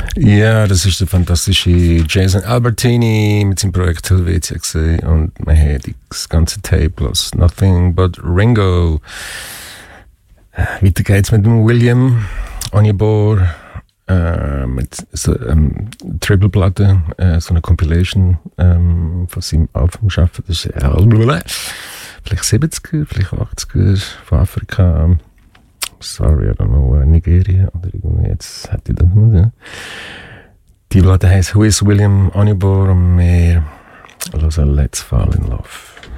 Ja, das ist der fantastische Jason Albertini mit seinem Projekt Helvetia gesehen und man hat das ganze Tape plus Nothing But Ringo. Weiter geht's mit dem William Onyeabor mit so Triple-Platte, so eine Compilation von seinem Anfangsschaffen. Das ist vielleicht 70er, vielleicht 80er von Afrika. Sorry, I don't know, Nigeria oder irgendwie, jetzt hätte ich das nicht. Die Platte heisst Who is William Onyeabor und wir hören Let's Fall in Love.